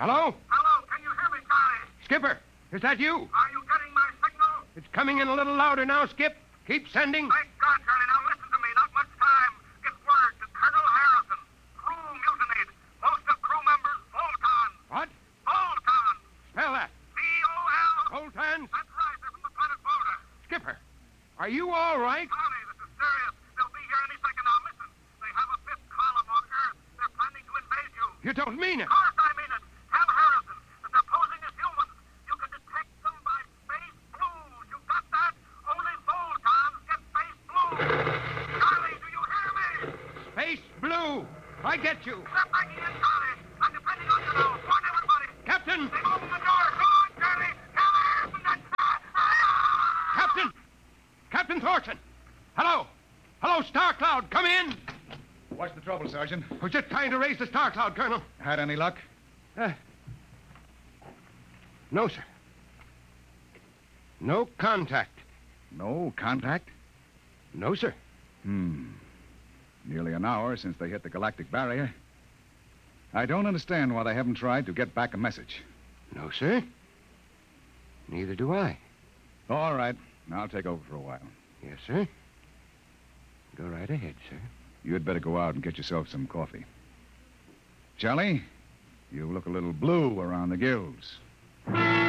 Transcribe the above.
Hello? Hello, can you hear me, Charlie? Skipper, is that you? Are you getting my signal? It's coming in a little louder now, Skip. Keep sending. Thank God, Charlie. Now listen to me. Not much time. Get word to Colonel Harrison. Crew mutinied. Most of crew members, Voltan. What? Voltan. Spell that. V-O-L. Voltans? That's right. They're from the planet Volta. Skipper, are you all right? Charlie, this is serious. They'll be here any second now. Listen, they have a fifth column on Earth. They're planning to invade you. You don't mean it. Of course I mean it. Tell Harrison that they're posing as humans. You can detect them by space blues. You got that? Only Voltans get space blues. Charlie, do you hear me? Space Blue. I get you. Step back in, Charlie. I'm depending on you now. Warn everybody. Captain! They've opened the door. Come on, Charlie. Tell Harrison that... Captain! Captain Thorson! Hello! Hello, Star Cloud, come in! What's the trouble, Sergeant? We're just trying to raise the Star Cloud, Colonel. Had any luck? No, sir. No contact. No contact? No, sir. Nearly an hour since they hit the galactic barrier. I don't understand why they haven't tried to get back a message. No, sir. Neither do I. All right. I'll take over for a while. Yes, sir. Go right ahead, sir. You'd better go out and get yourself some coffee. Charlie, you look a little blue around the gills.